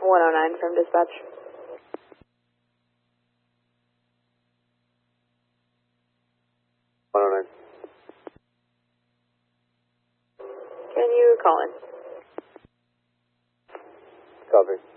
109 from dispatch. Can you call in? Copy.